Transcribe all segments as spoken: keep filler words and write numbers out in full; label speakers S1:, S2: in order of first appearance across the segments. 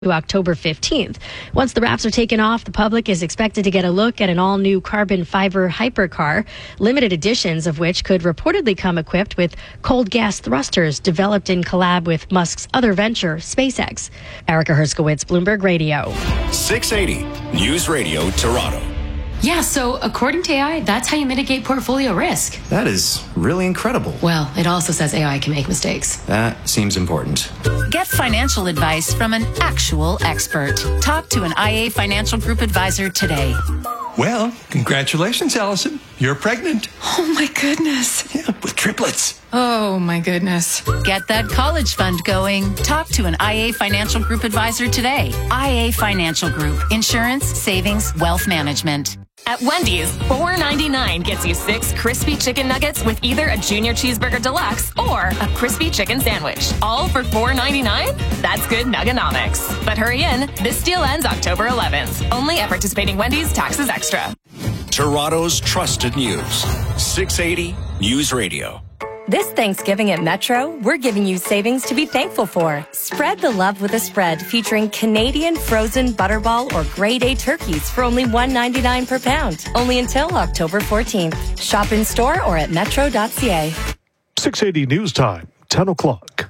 S1: to October fifteenth. Once the wraps are taken off, the public is expected to get a look at an all-new carbon fiber hypercar, limited editions of which could reportedly come equipped with cold gas thrusters developed in collab with Musk's other venture, SpaceX. Erica Herskowitz, Bloomberg Radio.
S2: six eighty News Radio, Toronto.
S3: Yeah, so according to A I, that's how you mitigate portfolio risk.
S4: That is really incredible.
S3: Well, it also says A I can make mistakes.
S4: That seems important.
S5: Get financial advice from an actual expert. Talk to an I A Financial Group advisor today.
S6: Well, congratulations, Allison. You're pregnant.
S3: Oh, my goodness.
S6: Yeah, with triplets.
S3: Oh, my goodness.
S5: Get that college fund going. Talk to an I A Financial Group advisor today. I A Financial Group. Insurance, savings, wealth management.
S7: At Wendy's, four ninety-nine gets you six crispy chicken nuggets with either a junior cheeseburger deluxe or a crispy chicken sandwich. All for four ninety-nine? That's good nugganomics. But hurry in, this deal ends October eleventh. Only at participating Wendy's, taxes extra.
S2: Toronto's trusted news. six eighty News Radio.
S8: This Thanksgiving at Metro, we're giving you savings to be thankful for. Spread the love with a spread featuring Canadian frozen butterball or grade A turkeys for only one ninety-nine per pound. Only until October fourteenth. Shop in store or at metro dot c a.
S9: six eighty News Time, ten o'clock.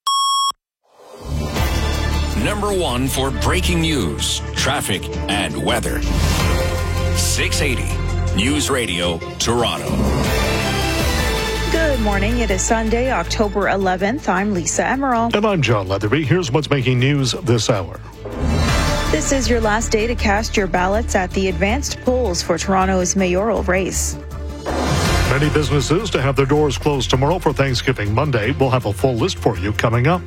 S2: Number one for breaking news, traffic, and weather. six eighty News Radio, Toronto.
S10: Good morning. It is Sunday, October eleventh. I'm Lisa Emerald.
S9: And I'm John Leatherby. Here's what's making news this hour.
S10: This is your last day to cast your ballots at the advanced polls for Toronto's mayoral race.
S9: Many businesses to have their doors closed tomorrow for Thanksgiving Monday. We'll have a full list for you coming up.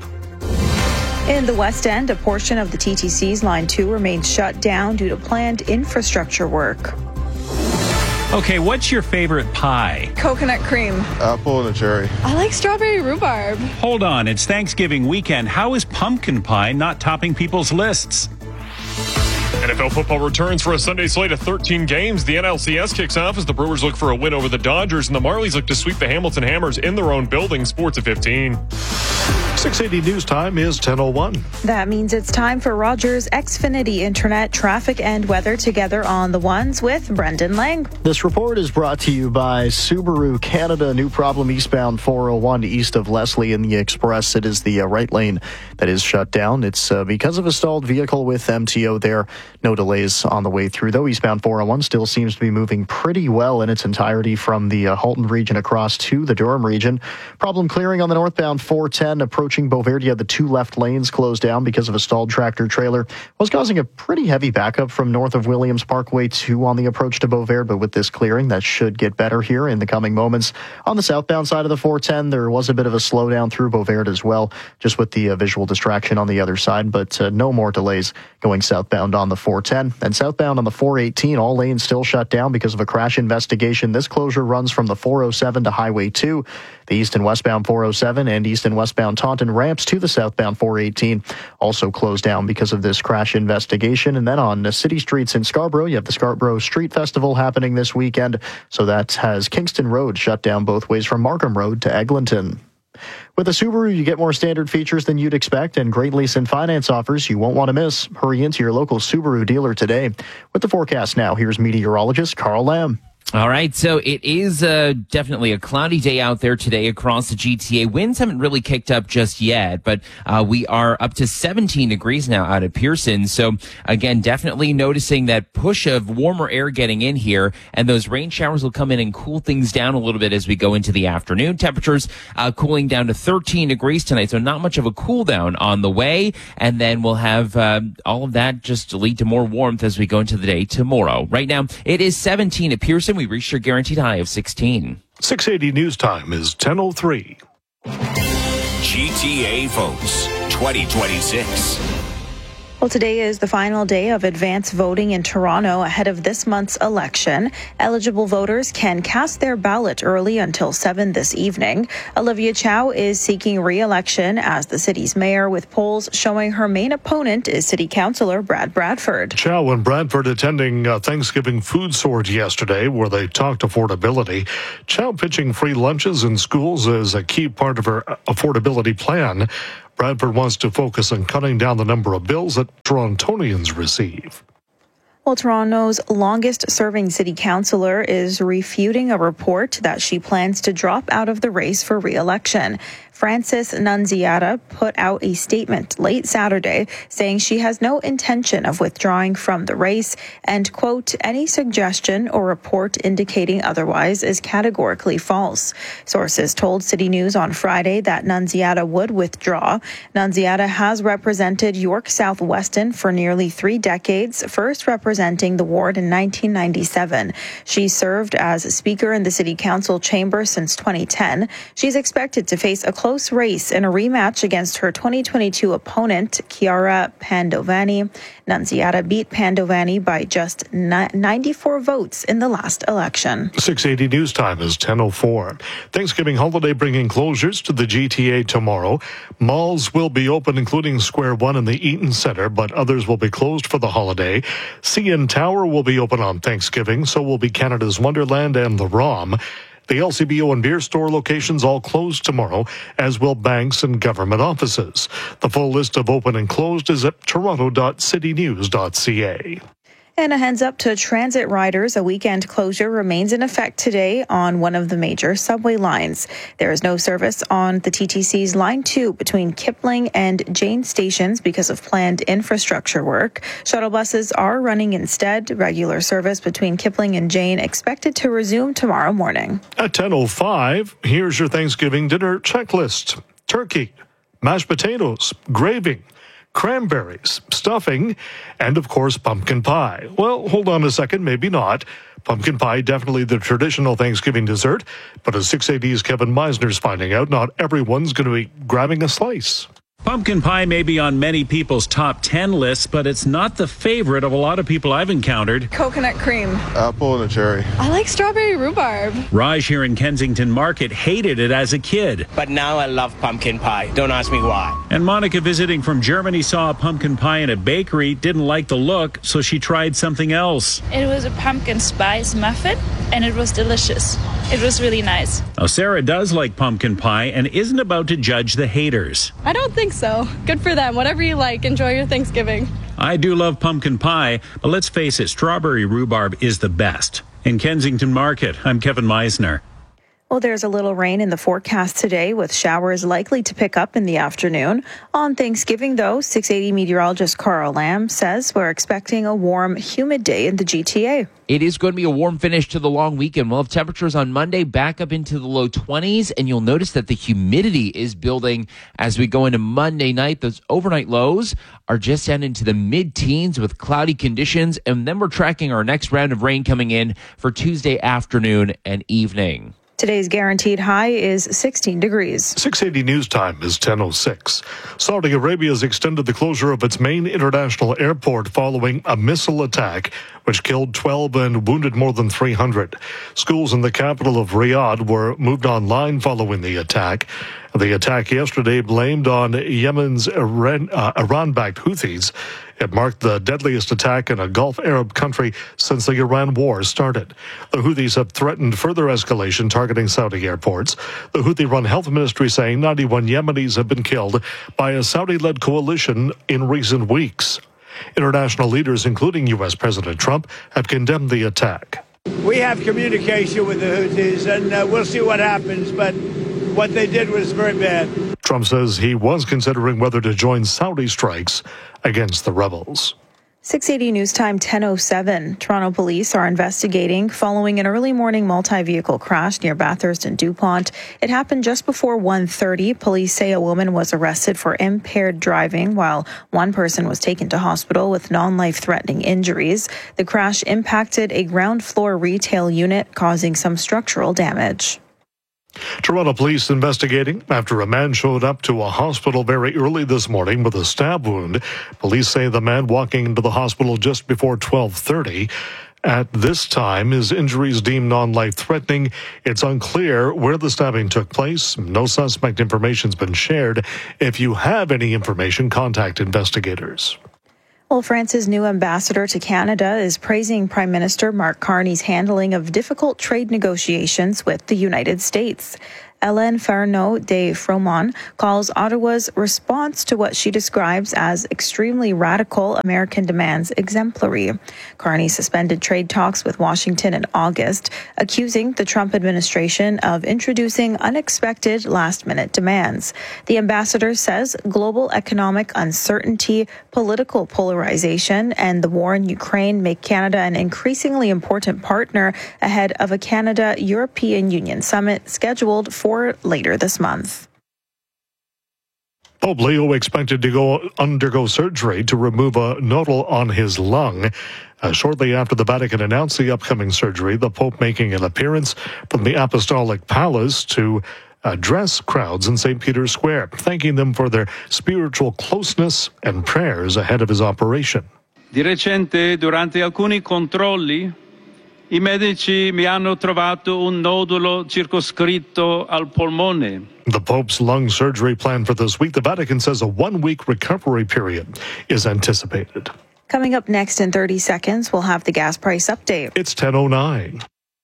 S10: In the West End, a portion of the T T C's Line two remains shut down due to planned infrastructure work.
S11: Okay, what's your favorite pie?
S12: Coconut cream.
S13: Apple and a cherry.
S12: I like strawberry rhubarb.
S11: Hold on, it's Thanksgiving weekend. How is pumpkin pie not topping people's lists?
S14: N F L football returns for a Sunday slate of thirteen games. The N L C S kicks off as the Brewers look for a win over the Dodgers, and the Marlies look to sweep the Hamilton Hammers in their own building. Sports at fifteen.
S9: six eighty News Time is ten oh one.
S10: That means it's time for Rogers Xfinity Internet traffic and weather together on the ones with Brendan Lang.
S15: This report is brought to you by Subaru Canada. New problem eastbound four oh one east of Leslie in the Express. It is the uh, right lane that is shut down. It's uh, because of a stalled vehicle with M T O there. No delays on the way through, though. Eastbound four oh one still seems to be moving pretty well in its entirety from the uh, Halton region across to the Durham region. Problem clearing on the northbound four ten approaching Beauverdia. The two left lanes closed down because of a stalled tractor trailer. Was causing a pretty heavy backup from north of Williams Parkway two on the approach to Beauvert, but with this clearing, that should get better here in the coming moments. On the southbound side of the four ten, there was a bit of a slowdown through Beauvert as well, just with the uh, visual distraction on the other side, but uh, no more delays going southbound on the four ten. And southbound on the four eighteen, all lanes still shut down because of a crash investigation. This closure runs from the four oh seven to Highway two. The east and westbound four oh seven and east and westbound Taunton ramps to the southbound four eighteen also closed down because of this crash investigation. And then on the city streets in Scarborough, you have the Scarborough Street Festival happening this weekend. So that has Kingston Road shut down both ways from Markham Road to Eglinton. With a Subaru, you get more standard features than you'd expect and great lease and finance offers you won't want to miss. Hurry into your local Subaru dealer today. With the forecast now, here's meteorologist Carl Lamb.
S16: All right, so it is uh, definitely a cloudy day out there today across the G T A. Winds haven't really kicked up just yet, but uh, we are up to seventeen degrees now out of Pearson. So, again, definitely noticing that push of warmer air getting in here, and those rain showers will come in and cool things down a little bit as we go into the afternoon. Temperatures uh, cooling down to thirteen degrees tonight, so not much of a cool down on the way, and then we'll have uh, all of that just lead to more warmth as we go into the day tomorrow. Right now, it is seventeen at Pearson. We reached your guaranteed high of sixteen.
S9: six eighty News Time is ten oh three.
S2: G T A votes twenty twenty-six.
S10: Well, today is the final day of advance voting in Toronto ahead of this month's election. Eligible voters can cast their ballot early until seven this evening. Olivia Chow is seeking re-election as the city's mayor, with polls showing her main opponent is City Councillor Brad Bradford.
S9: Chow and Bradford attending a Thanksgiving food sort yesterday where they talked affordability. Chow pitching free lunches in schools as a key part of her affordability plan. Bradford wants to focus on cutting down the number of bills that Torontonians receive.
S10: Well, Toronto's longest-serving city councillor is refuting a report that she plans to drop out of the race for re-election. Frances Nunziata put out a statement late Saturday saying she has no intention of withdrawing from the race and, quote, any suggestion or report indicating otherwise is categorically false. Sources told City News on Friday that Nunziata would withdraw. Nunziata has represented York South Weston for nearly three decades, first representing the ward in nineteen ninety-seven. She served as Speaker in the City Council chamber since twenty ten. She's expected to face a close race in a rematch against her twenty twenty-two opponent, Chiara Pandovani. Nunziata beat Pandovani by just ninety-four votes in the last election.
S9: six eighty News Time is ten oh four. Thanksgiving holiday bringing closures to the G T A tomorrow. Malls will be open, including Square One and the Eaton Centre, but others will be closed for the holiday. C N Tower will be open on Thanksgiving, so will be Canada's Wonderland and the ROM. The L C B O and beer store locations all closed tomorrow, as will banks and government offices. The full list of open and closed is at toronto dot city news dot c a.
S10: And a heads up to transit riders, a weekend closure remains in effect today on one of the major subway lines. There is no service on the T T C's Line two between Kipling and Jane stations because of planned infrastructure work. Shuttle buses are running instead. Regular service between Kipling and Jane expected to resume tomorrow morning.
S9: At ten oh five, here's your Thanksgiving dinner checklist. Turkey, mashed potatoes, gravy, cranberries, stuffing, and of course pumpkin pie. Well, hold on a second, maybe not. Pumpkin pie, definitely the traditional Thanksgiving dessert, but as six eighty's Kevin Meisner's finding out, not everyone's going to be grabbing a slice.
S11: Pumpkin pie may be on many people's top ten lists, but it's not the favorite of a lot of people I've encountered.
S12: Coconut cream.
S13: Apple and a cherry.
S12: I like strawberry rhubarb.
S11: Raj here in Kensington Market hated it as a kid.
S17: But now I love pumpkin pie. Don't ask me why.
S11: And Monica, visiting from Germany, saw a pumpkin pie in a bakery, didn't like the look, so she tried something else.
S18: It was a pumpkin spice muffin, and it was delicious. It was really nice.
S11: Now, Sarah does like pumpkin pie and isn't about to judge the haters.
S12: I don't think so. Good for them. Whatever you like, enjoy your Thanksgiving.
S11: I do love pumpkin pie, but let's face it, strawberry rhubarb is the best. In Kensington Market, I'm Kevin Meisner.
S10: Well, there's a little rain in the forecast today with showers likely to pick up in the afternoon. On Thanksgiving, though, six eighty meteorologist Carl Lamb says we're expecting a warm, humid day in the G T A.
S16: It is going to be a warm finish to the long weekend. We'll have temperatures on Monday back up into the low twenties, and you'll notice that the humidity is building as we go into Monday night. Those overnight lows are just down into the mid-teens with cloudy conditions, and then we're tracking our next round of rain coming in for Tuesday afternoon and evening.
S10: Today's guaranteed high is sixteen degrees.
S9: six eighty News Time is ten oh six. Saudi Arabia has extended the closure of its main international airport following a missile attack, which killed twelve and wounded more than three hundred. Schools in the capital of Riyadh were moved online following the attack. The attack yesterday blamed on Yemen's Iran, uh, Iran-backed Houthis. It marked the deadliest attack in a Gulf Arab country since the Iran war started. The Houthis have threatened further escalation targeting Saudi airports. The Houthi-run health ministry saying ninety-one Yemenis have been killed by a Saudi-led coalition in recent weeks. International leaders, including U S President Trump, have condemned the attack.
S19: We have communication with the Houthis, and uh, we'll see what happens, but what they did was very bad.
S9: Trump says he was considering whether to join Saudi strikes against the rebels.
S10: six eighty News Time, ten oh seven. Toronto police are investigating following an early morning multi-vehicle crash near Bathurst and DuPont. It happened just before one thirty. Police say a woman was arrested for impaired driving while one person was taken to hospital with non-life-threatening injuries. The crash impacted a ground floor retail unit, causing some structural damage.
S9: Toronto police investigating after a man showed up to a hospital very early this morning with a stab wound. Police say the man walking into the hospital just before twelve thirty. At this time, his injuries deemed non-life-threatening. It's unclear where the stabbing took place. No suspect information's been shared. If you have any information, contact investigators.
S10: Well, France's new ambassador to Canada is praising Prime Minister Mark Carney's handling of difficult trade negotiations with the United States. Hélène Farneau de Froment calls Ottawa's response to what she describes as extremely radical American demands exemplary. Carney suspended trade talks with Washington in August, accusing the Trump administration of introducing unexpected last-minute demands. The ambassador says global economic uncertainty, political polarization, and the war in Ukraine make Canada an increasingly important partner ahead of a Canada-European Union summit scheduled for later this month.
S9: Pope Leo expected to go undergo surgery to remove a nodule on his lung. Uh, shortly after the Vatican announced the upcoming surgery, the Pope making an appearance from the Apostolic Palace to address crowds in Saint Peter's Square, thanking them for their spiritual closeness and prayers ahead of his operation.
S13: Di recente, durante alcuni controlli, i medici mi hanno trovato un nodulo circoscritto al polmone.
S9: The Pope's lung surgery planned for this week. The Vatican says a one-week recovery period is anticipated.
S10: Coming up next in thirty seconds, we'll have the gas price update.
S9: It's ten oh nine.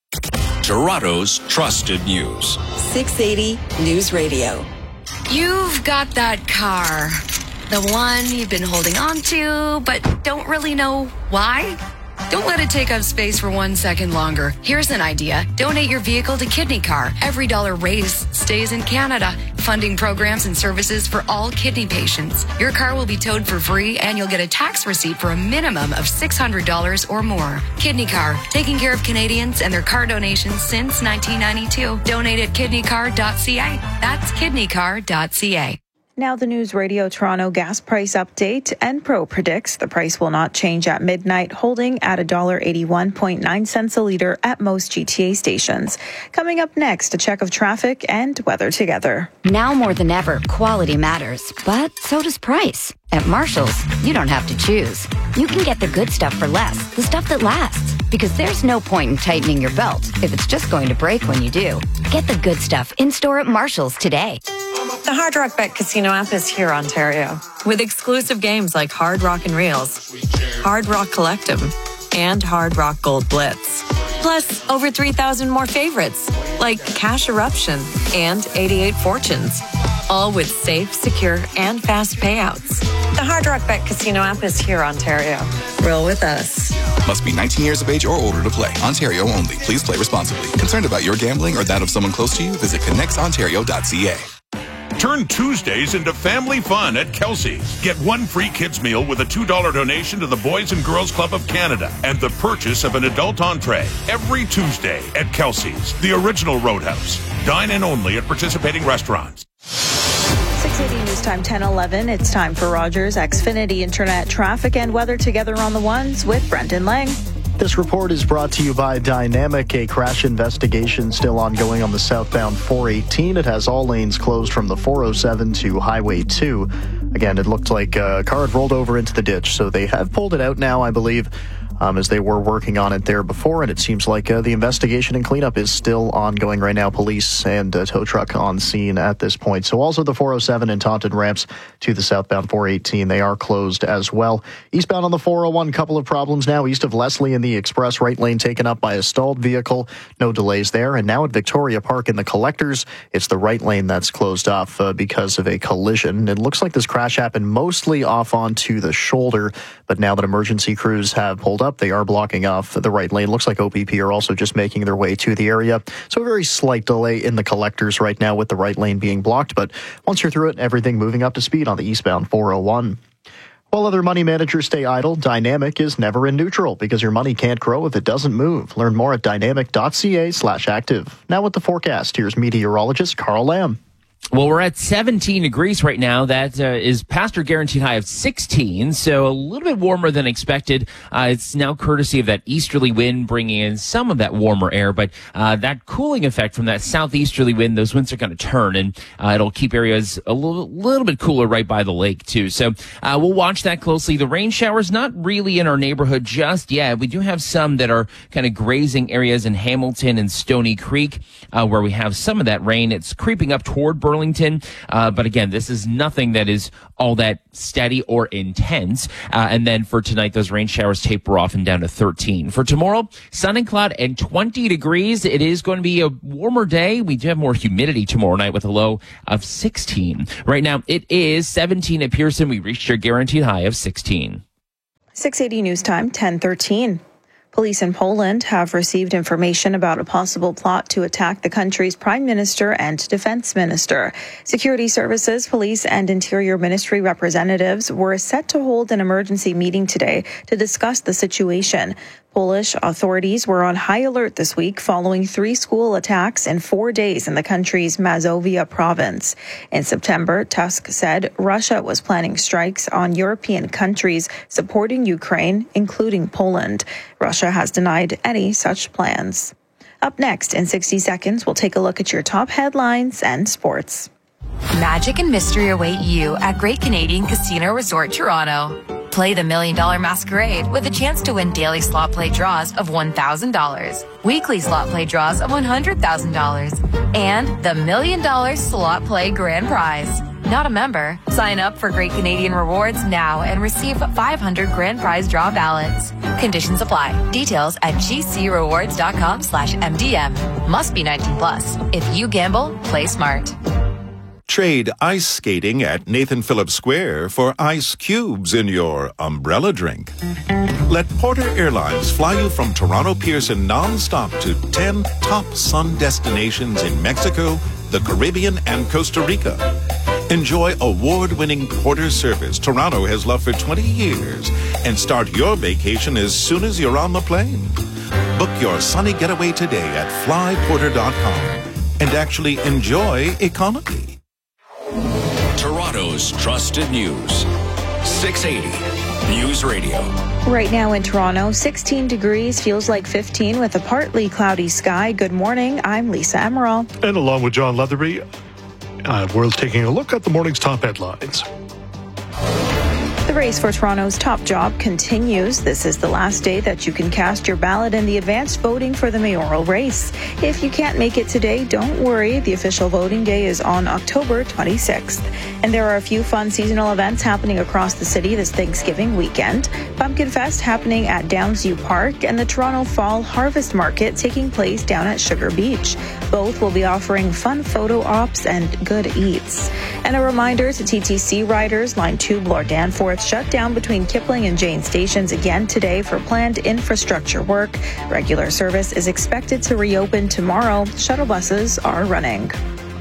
S2: Toronto's trusted news.
S20: six eighty News Radio.
S21: You've got that car. The one you've been holding on to, but don't really know why? Don't let it take up space for one second longer. Here's an idea. Donate your vehicle to Kidney Car. Every dollar raised stays in Canada, funding programs and services for all kidney patients. Your car will be towed for free, and you'll get a tax receipt for a minimum of six hundred dollars or more. Kidney Car, taking care of Canadians and their car donations since nineteen ninety-two. Donate at kidney car dot c a. That's kidney car dot c a.
S10: Now the News Radio Toronto gas price update. Enpro predicts the price will not change at midnight, holding at one dollar eighty-one point nine cents a litre at most G T A stations. Coming up next, a check of traffic and weather together.
S22: Now more than ever, quality matters, but so does price. At Marshall's, you don't have to choose. You can get the good stuff for less, the stuff that lasts. Because there's no point in tightening your belt if it's just going to break when you do. Get the good stuff in-store at Marshall's today.
S23: The Hard Rock Bet Casino app is here, Ontario, with exclusive games like Hard Rock and Reels, Hard Rock Collectum, and Hard Rock Gold Blitz. Plus, over three thousand more favorites, like Cash Eruption and eighty-eight Fortunes, all with safe, secure, and fast payouts. The Hard Rock Bet Casino app is here, Ontario. Roll with us.
S24: Must be nineteen years of age or older to play. Ontario only. Please play responsibly. Concerned about your gambling or that of someone close to you? Visit connects ontario dot c a.
S25: Turn Tuesdays into family fun at Kelsey's. Get one free kids meal with a two dollar donation to the Boys and Girls Club of Canada and the purchase of an adult entree every Tuesday at Kelsey's, the original Roadhouse. Dine in only at participating restaurants.
S10: six eighty News Time ten eleven. It's time for Rogers Xfinity Internet traffic and weather together on the ones with Brendan Lang.
S15: This report is brought to you by Dynamic, a crash investigation still ongoing on the southbound four eighteen. It has all lanes closed from the four oh seven to Highway two. Again, it looked like a car had rolled over into the ditch, so they have pulled it out now, I believe, um, as they were working on it there before, and it seems like uh, the investigation and cleanup is still ongoing right now. Police and a tow truck on scene at this point. So also the four oh seven and Taunton ramps to the southbound four eighteen, they are closed as well. Eastbound on the four oh one, couple of problems now east of Leslie in the express right lane taken up by a stalled vehicle. No delays there. And now at Victoria Park in the Collectors, it's the right lane that's closed off uh, because of a collision. It looks like this crash happened mostly off onto the shoulder, but now that emergency crews have pulled up, they are blocking off the right lane. Looks like O P P are also just making their way to the area. So a very slight delay in the Collectors right now with the right lane being blocked, but once you're through it, everything moving up to speed on the eastbound four oh one. While other money managers stay idle, Dynamic is never in neutral because your money can't grow if it doesn't move. Learn more at dynamic dot c a slash active. Now with the forecast, here's meteorologist Carl Lamb.
S16: Well, we're at seventeen degrees right now. That uh, is past our guaranteed high of sixteen, so a little bit warmer than expected. Uh, it's now courtesy of that easterly wind bringing in some of that warmer air, but uh, that cooling effect from that southeasterly wind, those winds are going to turn, and uh, it'll keep areas a little, little bit cooler right by the lake, too. So uh, we'll watch that closely. The rain showers not really in our neighborhood just yet. We do have some that are kind of grazing areas in Hamilton and Stony Creek, uh, where we have some of that rain. It's creeping up toward Burlington Burlington. Uh, but again, this is nothing that is all that steady or intense. Uh, and then for tonight, those rain showers taper off and down to thirteen. For tomorrow, sun and cloud and twenty degrees. It is going to be a warmer day. We do have more humidity tomorrow night with a low of sixteen. Right now, it is seventeen at Pearson. We reached your guaranteed high of sixteen.
S10: six eighty News Time, ten thirteen. Police in Poland have received information about a possible plot to attack the country's prime minister and defense minister. Security services, police, and interior ministry representatives were set to hold an emergency meeting today to discuss the situation. Polish authorities were on high alert this week following three school attacks in four days in the country's Mazovia province. In September, Tusk said Russia was planning strikes on European countries supporting Ukraine, including Poland. Russia has denied any such plans. Up next, in sixty seconds, we'll take a look at your top headlines and sports.
S21: Magic and mystery await you at Great Canadian Casino Resort Toronto. Play the Million Dollar Masquerade with a chance to win daily slot play draws of one thousand dollars, weekly slot play draws of one hundred thousand dollars, and the Million Dollar Slot Play Grand Prize. Not a member? Sign up for Great Canadian Rewards now and receive five hundred grand prize draw ballots. Conditions apply. Details at gcrewards.com slash MDM. Must be nineteen plus. If you gamble, play smart.
S1: Trade ice skating at Nathan Phillips Square for ice cubes in your umbrella drink. Let Porter Airlines fly you from Toronto Pearson non-stop to ten top sun destinations in Mexico, the Caribbean, and Costa Rica. Enjoy award-winning Porter service Toronto has loved for twenty years and start your vacation as soon as you're on the plane. Book your sunny getaway today at fly porter dot com and actually enjoy economy.
S2: Toronto's trusted news. six eighty News Radio.
S10: Right now in Toronto, sixteen degrees, feels like fifteen with a partly cloudy sky. Good morning. I'm Lisa Emerald.
S9: And along with John Leatherby, uh, we're taking a look at the morning's top headlines.
S10: The race for Toronto's top job continues. This is the last day that you can cast your ballot in the advanced voting for the mayoral race. If you can't make it today, don't worry. The official voting day is on October twenty-sixth. And there are a few fun seasonal events happening across the city this Thanksgiving weekend. Pumpkin Fest happening at Downsview Park and the Toronto Fall Harvest Market taking place down at Sugar Beach. Both will be offering fun photo ops and good eats. And a reminder to T T C riders, Line two Bloor Danforth shut down between Kipling and Jane stations again today for planned infrastructure work. Regular service is expected to reopen tomorrow. Shuttle buses are running.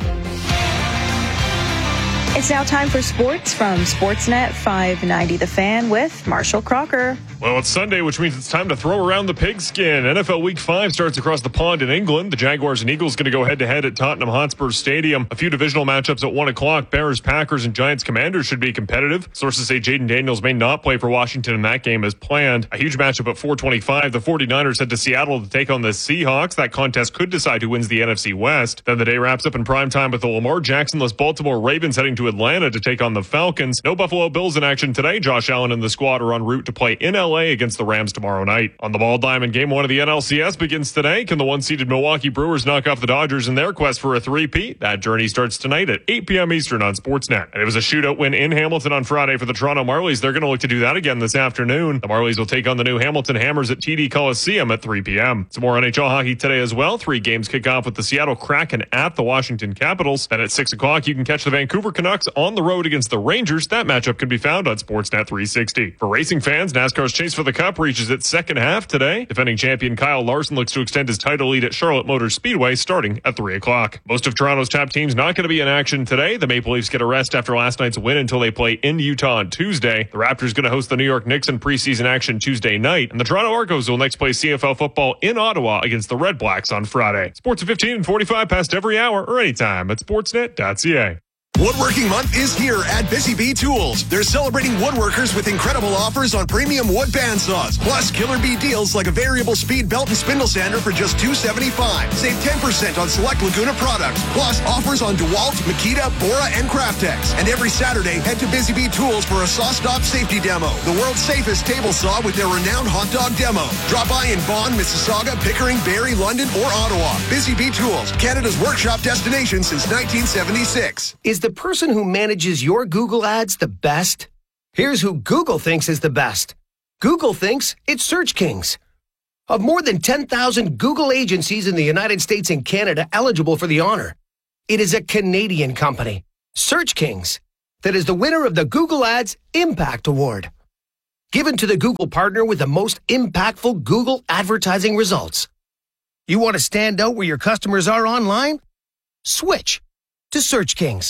S10: It's now time for sports from Sportsnet five ninety The Fan with Marshall Crocker.
S14: Well, it's Sunday, which means it's time to throw around the pigskin. N F L Week five starts across the pond in England. The Jaguars and Eagles going to go head-to-head at Tottenham Hotspur Stadium. A few divisional matchups at one o'clock. Bears, Packers, and Giants Commanders should be competitive. Sources say Jaden Daniels may not play for Washington in that game as planned. A huge matchup at four twenty-five. The 49ers head to Seattle to take on the Seahawks. That contest could decide who wins the N F C West. Then the day wraps up in primetime with the Lamar Jackson-less Baltimore Ravens heading to Atlanta to take on the Falcons. No Buffalo Bills in action today. Josh Allen and the squad are en route to play in L A against the Rams tomorrow night. On the Ball Diamond, game one of the N L C S begins today. Can the one-seeded Milwaukee Brewers knock off the Dodgers in their quest for a three-peat? That journey starts tonight at eight p.m. Eastern on Sportsnet. And it was a shootout win in Hamilton on Friday for the Toronto Marlies. They're going to look to do that again this afternoon. The Marlies will take on the new Hamilton Hammers at T D Coliseum at three p.m. Some more N H L hockey today as well. Three games kick off with the Seattle Kraken at the Washington Capitals. Then at six o'clock, you can catch the Vancouver Canucks on the road against the Rangers. That matchup can be found on Sportsnet three sixty. For racing fans, NASCAR's chase for the Cup reaches its second half today. Defending champion Kyle Larson looks to extend his title lead at Charlotte Motor Speedway starting at three o'clock. Most of Toronto's top teams not going to be in action today. The Maple Leafs get a rest after last night's win until they play in Utah on Tuesday. The Raptors going to host the New York Knicks in preseason action Tuesday night. And the Toronto Argos will next play C F L football in Ottawa against the Red Blacks on Friday. Sports at fifteen and forty-five past every hour or anytime at sportsnet dot c a.
S3: Woodworking Month is here at Busy Bee Tools. They're celebrating woodworkers with incredible offers on premium wood bandsaws, plus killer bee deals like a variable speed belt and spindle sander for just two dollars and seventy-five cents. Save ten percent on select Laguna products, plus offers on DeWalt, Makita, Bora, and Craftex. And every Saturday, head to Busy Bee Tools for a saw stop safety demo, the world's safest table saw with their renowned hot dog demo. Drop by in Vaughan, Mississauga, Pickering, Barrie, London, or Ottawa. Busy Bee Tools, Canada's workshop destination since nineteen seventy-six.
S4: Is the person who manages your Google ads the best? Here's who Google thinks is the best. Google thinks it's Search Kings. Of more than ten thousand Google agencies in the United States and Canada eligible for the honor, it is a Canadian company, Search Kings, that is the winner of the Google Ads Impact Award, given to the Google partner with the most impactful Google advertising results. You want to stand out where your customers are online? Switch to Search Kings.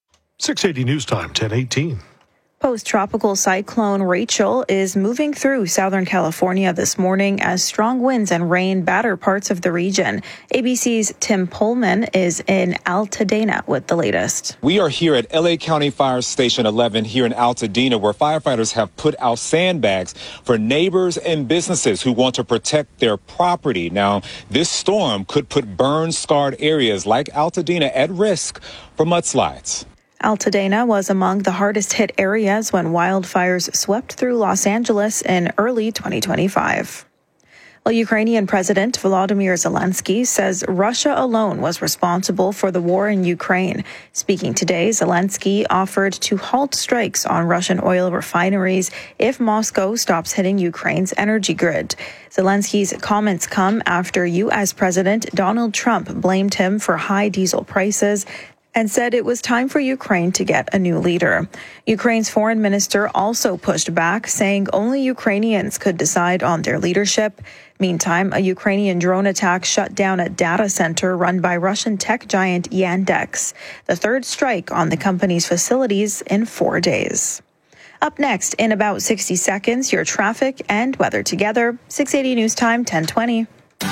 S9: six eighty News Time, ten eighteen.
S10: Post-tropical cyclone Rachel is moving through Southern California this morning as strong winds and rain batter parts of the region. A B C's Tim Pullman is in Altadena with the latest.
S5: We are here at L A County Fire Station eleven here in Altadena, where firefighters have put out sandbags for neighbors and businesses who want to protect their property. Now, this storm could put burn-scarred areas like Altadena at risk for mudslides.
S10: Altadena was among the hardest hit areas when wildfires swept through Los Angeles in early twenty twenty-five. Well, Ukrainian President Volodymyr Zelensky says Russia alone was responsible for the war in Ukraine. Speaking today, Zelensky offered to halt strikes on Russian oil refineries if Moscow stops hitting Ukraine's energy grid. Zelensky's comments come after U S President Donald Trump blamed him for high diesel prices and said it was time for Ukraine to get a new leader. Ukraine's foreign minister also pushed back, saying only Ukrainians could decide on their leadership. Meantime, a Ukrainian drone attack shut down a data center run by Russian tech giant Yandex, the third strike on the company's facilities in four days. Up next, in about sixty seconds, your traffic and weather together. six eighty News Time, ten twenty.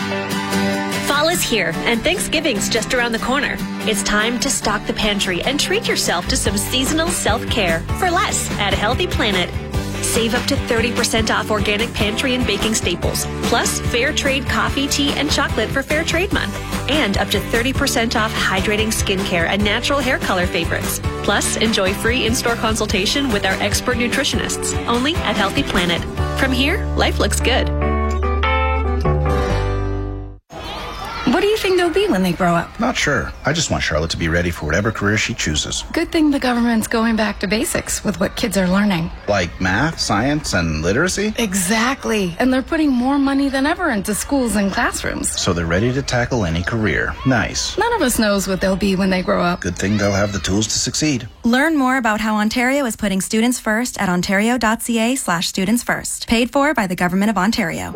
S6: Fall is here, and Thanksgiving's just around the corner. It's time to stock the pantry and treat yourself to some seasonal self-care for less at Healthy Planet. Save up to thirty percent off organic pantry and baking staples, plus fair trade coffee, tea, and chocolate for Fair Trade Month, and up to thirty percent off hydrating skincare and natural hair color favorites. Plus, enjoy free in-store consultation with our expert nutritionists, only at Healthy Planet. From here, life looks good.
S7: What do you think they'll be when they grow up?
S26: Not sure. I just want Charlotte to be ready for whatever career she chooses.
S7: Good thing the government's going back to basics with what kids are learning.
S26: Like math, science, and literacy?
S7: Exactly. And they're putting more money than ever into schools and classrooms.
S26: So they're ready to tackle any career. Nice.
S7: None of us knows what they'll be when they grow up.
S26: Good thing they'll have the tools to succeed.
S27: Learn more about how Ontario is putting students first at ontario.ca slash students first. Paid for by the Government of Ontario.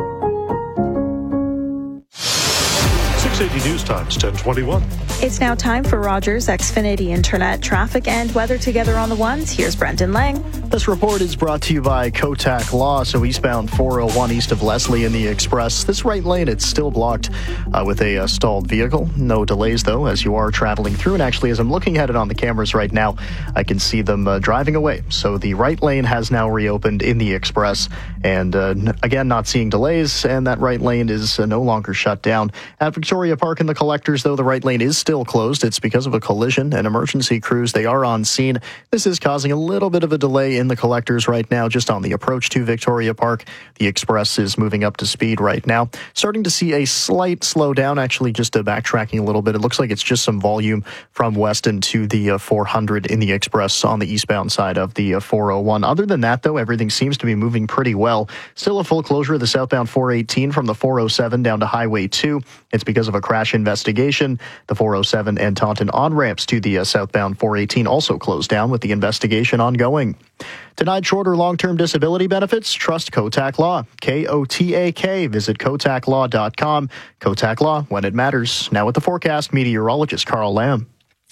S9: six eighty News Times, ten twenty-one.
S10: It's now time for Rogers Xfinity Internet traffic and weather together on the ones. Here's Brendan Lang.
S15: This report is brought to you by Kotak Law. So eastbound four oh one east of Leslie in the Express. This right lane, it's still blocked uh, with a uh, stalled vehicle. No delays, though, as you are traveling through. And actually, as I'm looking at it on the cameras right now, I can see them uh, driving away. So the right lane has now reopened in the Express. And uh, again, not seeing delays. And that right lane is uh, no longer shut down. At Victoria Park in the Collectors, though, the right lane is still closed. It's because of a collision. And emergency crews, they are on scene. This is causing a little bit of a delay in the Collectors right now, just on the approach to Victoria Park. The Express is moving up to speed right now. Starting to see a slight slowdown, actually just uh, backtracking a little bit. It looks like it's just some volume from Weston to the uh, four hundred in the Express on the eastbound side of the uh, four oh one. Other than that, though, everything seems to be moving pretty well. Still a full closure of the southbound four eighteen from the four oh seven down to Highway two. It's because of a crash investigation. The four oh seven and Taunton on-ramps to the uh, southbound four eighteen also closed down with the investigation ongoing. Denied short or long-term disability benefits? Trust Kotak Law. K O T A K. Visit kotak law dot com. Kotak Law, when it matters. Now with the forecast, meteorologist Carl Lamb.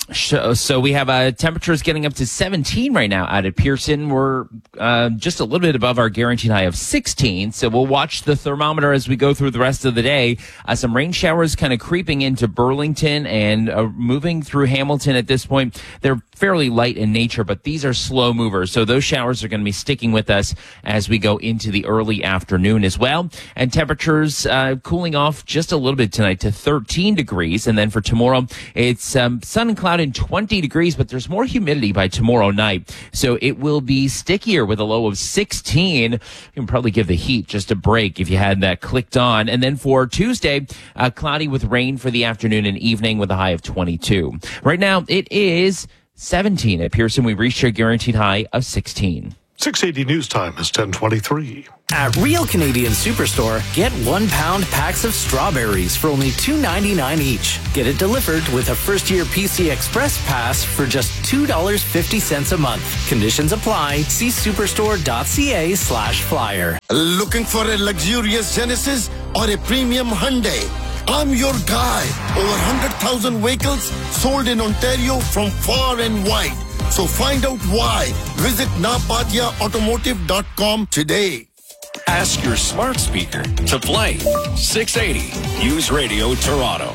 S16: So we have uh, temperatures getting up to seventeen right now out at Pearson. We're uh, just a little bit above our guaranteed high of sixteen. So we'll watch the thermometer as we go through the rest of the day. Uh, some rain showers kind of creeping into Burlington and uh, moving through Hamilton at this point. They're fairly light in nature, but these are slow movers. So those showers are going to be sticking with us as we go into the early afternoon as well. And temperatures uh, cooling off just a little bit tonight to thirteen degrees. And then for tomorrow, it's um, sun and cloud in twenty degrees, but there's more humidity by tomorrow night. So it will be stickier with a low of sixteen. You can probably give the heat just a break if you had that clicked on. And then for Tuesday, uh, cloudy with rain for the afternoon and evening with a high of twenty-two. Right now, it is seventeen at Pearson. We reached a guaranteed high of sixteen.
S9: six eighty News Time is ten twenty-three.
S8: At Real Canadian Superstore, get one pound packs of strawberries for only two ninety-nine each. Get it delivered with a first-year P C Express pass for just two dollars and fifty cents a month. Conditions apply. See superstore.ca slash flyer.
S11: Looking for a luxurious Genesis or a premium Hyundai? I'm your guy. Over one hundred thousand vehicles sold in Ontario from far and wide. So find out why. Visit napatia automotive dot com today.
S2: Ask your smart speaker to play six eighty News Radio Toronto.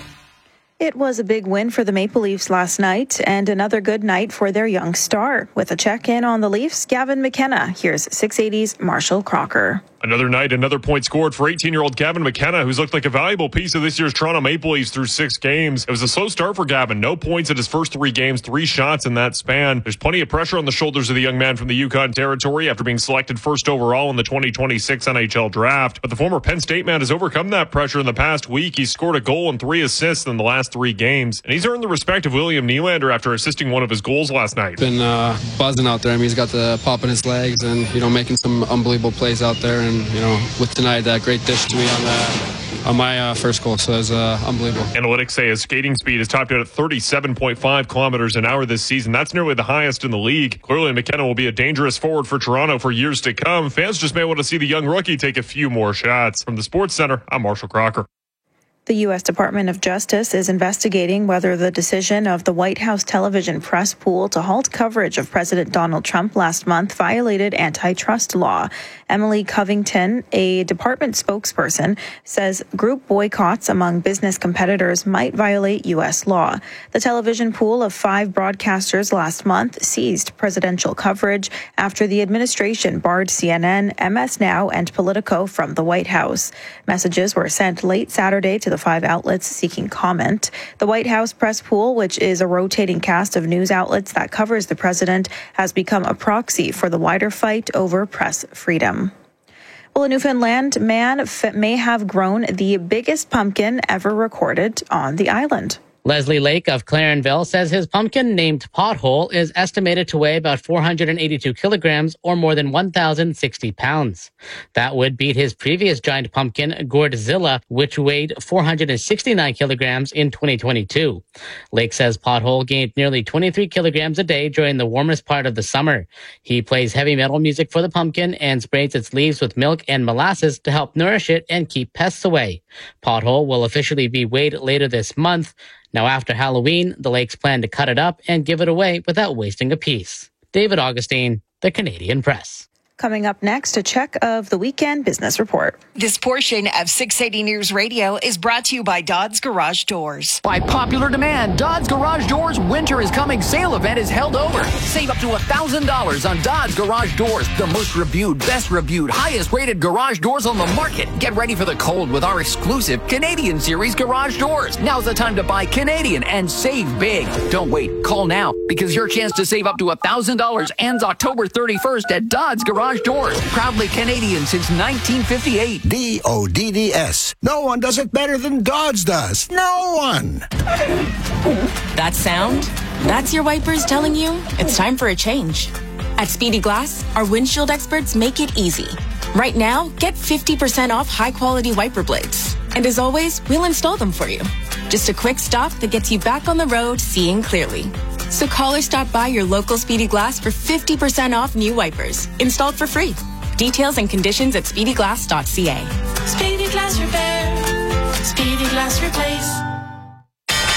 S10: It was a big win for the Maple Leafs last night and another good night for their young star. With a check-in on the Leafs, Gavin McKenna. Here's six eighty's Marshall Crocker.
S14: Another night, another point scored for eighteen-year-old Gavin McKenna, who's looked like a valuable piece of this year's Toronto Maple Leafs through six games. It was a slow start for Gavin. No points in his first three games, three shots in that span. There's plenty of pressure on the shoulders of the young man from the Yukon Territory after being selected first overall in the twenty twenty-six N H L draft. But the former Penn State man has overcome that pressure in the past week. He scored a goal and three assists in the last three games. And he's earned the respect of William Nylander after assisting one of his goals last night.
S12: Been uh, buzzing out there. I mean, he's got the pop in his legs and, you know, making some unbelievable plays out there. And, you know, with tonight, that great dish to me on that. on my uh, first goal, so it was uh, unbelievable.
S14: Analytics say his skating speed is topped out at thirty-seven point five kilometers an hour this season. That's nearly the highest in the league. Clearly, McKenna will be a dangerous forward for Toronto for years to come. Fans just may want to see the young rookie take a few more shots. From the Sports Center, I'm Marshall Crocker.
S10: The U S Department of Justice is investigating whether the decision of the White House television press pool to halt coverage of President Donald Trump last month violated antitrust law. Emily Covington, a department spokesperson, says group boycotts among business competitors might violate U S law. The television pool of five broadcasters last month seized presidential coverage after the administration barred C N N, M S Now, and Politico from the White House. Messages were sent late Saturday to the five outlets seeking comment. The White House press pool, which is a rotating cast of news outlets that covers the president, has become a proxy for the wider fight over press freedom. Well, a Newfoundland man may have grown the biggest pumpkin ever recorded on the island.
S13: Leslie Lake of Clarenville says his pumpkin, named Pothole, is estimated to weigh about four hundred eighty-two kilograms or more than one thousand sixty pounds. That would beat his previous giant pumpkin, Gourdzilla, which weighed four hundred sixty-nine kilograms in twenty twenty-two. Lake says Pothole gained nearly twenty-three kilograms a day during the warmest part of the summer. He plays heavy metal music for the pumpkin and sprays its leaves with milk and molasses to help nourish it and keep pests away. Pothole will officially be weighed later this month. Now, after Halloween, the Lakes plan to cut it up and give it away without wasting a piece. David Augustine, The Canadian Press.
S10: Coming up next, a check of the weekend business report.
S17: This portion of six eighty News Radio is brought to you by Dodds Garage Doors.
S18: By popular demand, Dodds Garage Doors Winter is Coming sale event is held over. Save up to one thousand dollars on Dodds Garage Doors, the most reviewed, best reviewed, highest rated garage doors on the market. Get ready for the cold with our exclusive Canadian Series garage doors. Now's the time to buy Canadian and save big. Don't wait. Call now because your chance to save up to one thousand dollars ends October thirty-first at Dodds Garage Doors. Proudly Canadian since nineteen fifty-eight.
S11: D O D D S. No one does it better than Dodds does. No one.
S19: That sound? That's your wipers telling you it's time for a change. At Speedy Glass, our windshield experts make it easy. Right now, get fifty percent off high-quality wiper blades. And as always, we'll install them for you. Just a quick stop that gets you back on the road seeing clearly. So call or stop by your local Speedy Glass for fifty percent off new wipers, installed for free. Details and conditions at speedy glass dot c a.
S28: Speedy Glass Repair. Speedy Glass Replace.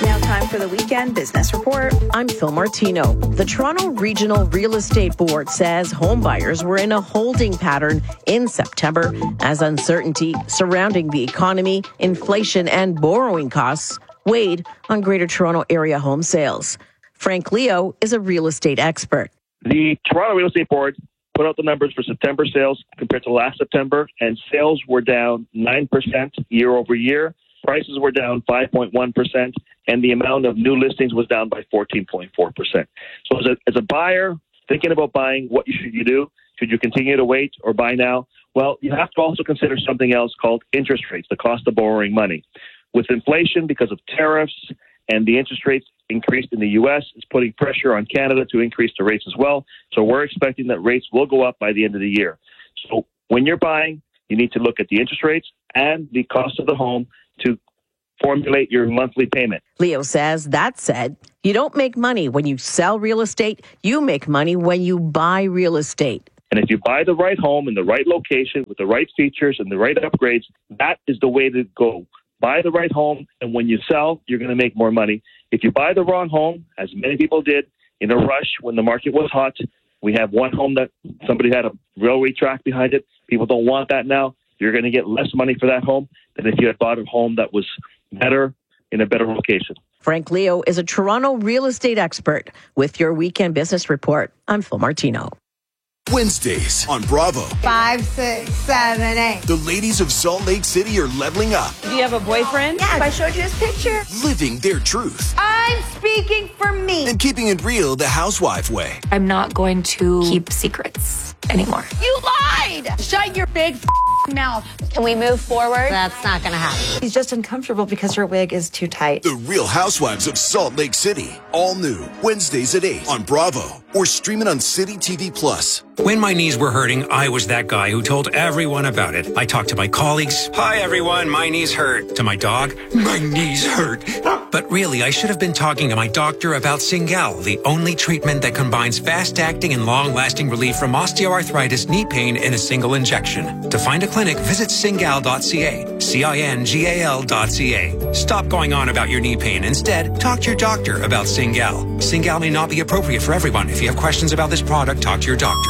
S10: Now time for the Weekend Business Report.
S1: I'm Phil Martino. The Toronto Regional Real Estate Board says homebuyers were in a holding pattern in September as uncertainty surrounding the economy, inflation, and borrowing costs weighed on Greater Toronto Area home sales. Frank Leo is a real estate expert.
S20: The Toronto Real Estate Board put out the numbers for September sales compared to last September, and sales were down nine percent year over year. Prices were down five point one percent, and the amount of new listings was down by fourteen point four percent. So as a, as a buyer thinking about buying, what should you do? Should you continue to wait or buy now? Well, you have to also consider something else called interest rates, the cost of borrowing money. With inflation, because of tariffs and the interest rates increased in the U S, it's putting pressure on Canada to increase the rates as well. So we're expecting that rates will go up by the end of the year. So when you're buying, you need to look at the interest rates and the cost of the home to formulate your monthly payment.
S1: Leo says, that said, you don't make money when you sell real estate. You make money when you buy real estate.
S20: And if you buy the right home in the right location with the right features and the right upgrades, that is the way to go. Buy the right home, and when you sell, you're going to make more money. If you buy the wrong home, as many people did, in a rush when the market was hot, we have one home that somebody had a railway track behind it. People don't want that now. You're going to get less money for that home than if you had bought a home that was better in a better location.
S1: Frank Leo is a Toronto real estate expert with your Weekend Business Report. I'm Phil Martino.
S21: Wednesdays on Bravo.
S22: Five, six, seven, eight.
S21: The ladies of Salt Lake City are leveling up.
S22: Do you have a boyfriend? Yeah, I showed you his picture.
S21: Living their truth.
S22: I'm speaking for me.
S21: And keeping it real the housewife way.
S23: I'm not going to keep secrets anymore.
S22: You lied! Shut your big f- mouth.
S23: Can we move forward?
S22: That's not going to happen.
S23: He's just uncomfortable because her wig is too tight.
S21: The Real Housewives of Salt Lake City. All new. Wednesdays at eight on Bravo. Or streaming on City T V Plus.
S24: When my knees were hurting, I was that guy who told everyone about it. I talked to my colleagues. Hi, everyone. My knees hurt. To my dog. My knees hurt. But really, I should have been talking to my doctor about Cingal, the only treatment that combines fast-acting and long-lasting relief from osteoarthritis knee pain in a single injection. To find a clinic, visit cingal dot c a. C I N G A L dot C A. Stop going on about your knee pain. Instead, talk to your doctor about Cingal. Cingal may not be appropriate for everyone. If you have questions about this product, talk to your doctor.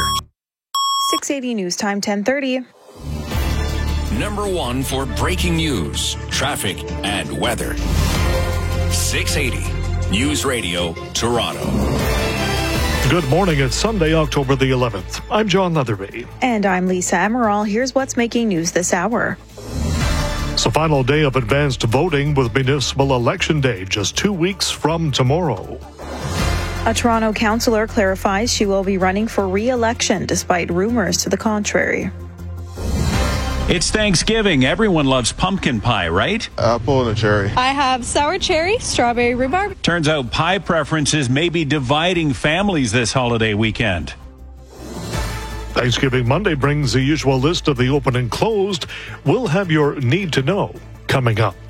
S10: six eighty News Time, ten thirty.
S2: Number one for breaking news, traffic, and weather. six eighty News Radio, Toronto.
S9: Good morning. It's Sunday, October the eleventh. I'm John Leatherby.
S10: And I'm Lisa Emerald. Here's what's making news this hour.
S9: It's the final day of advanced voting with Municipal Election Day just two weeks from tomorrow.
S10: A Toronto councillor clarifies she will be running for re-election despite rumors to the contrary.
S25: It's Thanksgiving. Everyone loves pumpkin pie, right?
S28: Apple and a cherry.
S29: I have sour cherry, strawberry rhubarb.
S25: Turns out pie preferences may be dividing families this holiday weekend.
S9: Thanksgiving Monday brings the usual list of the open and closed. We'll have your need to know coming up.